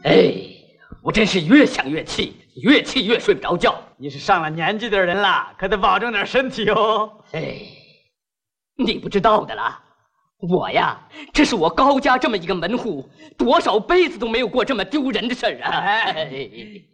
哎，我真是越想越气，越气越睡不着觉。 你是上了年纪的人了，可得保重点身体哦。 哎，你不知道的啦，我呀，这是我高家这么一个门户，多少辈子都没有过这么丢人的事儿啊！哎